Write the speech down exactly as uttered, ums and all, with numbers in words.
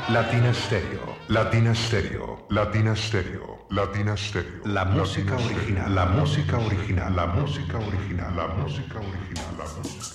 Latina Stereo, Latina Stereo, Latina Stereo, Latina Stereo. La música original, la música original, la música original, la música original, la música.